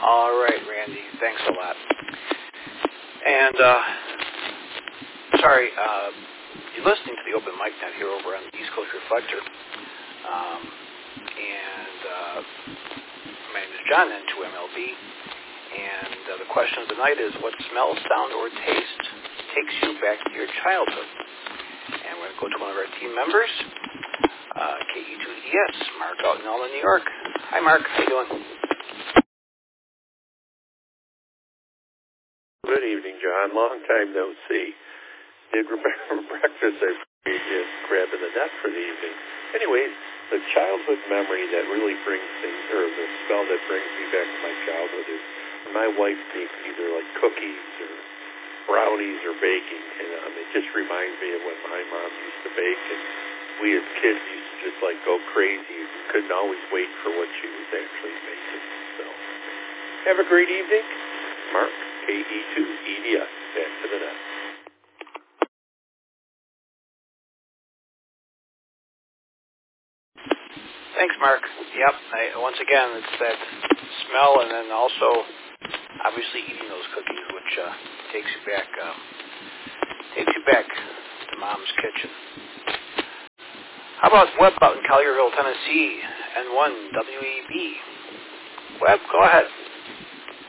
All right, Randy. Thanks a lot. And, sorry, you're listening to the Open Mic Night here over on the East Coast Reflector. My name is John, N2MLB. And the question of the night is, what smell, sound, or taste takes you back to your childhood? And we're going to go to one of our team members, KE2ES, Mark out in Alma, New York. Hi, Mark. How you doing? Good evening, John. Long time no see. Did remember breakfast I just grabbing the net for the evening. Anyways, the childhood memory that really brings things, or the smell that brings me back to my childhood is when my wife makes either like cookies or brownies or baking. And it just reminds me of when my mom used to bake, and we as kids used to just like go crazy. We couldn't always wait for what she was actually making. So, have a great evening. Mark, KE2ES, back to the net. Thanks, Mark. Yep. Once again, it's that smell, and then also, obviously, eating those cookies, which takes you back to Mom's kitchen. How about Webb out in Collierville, Tennessee? N1 WEB. Webb, go ahead.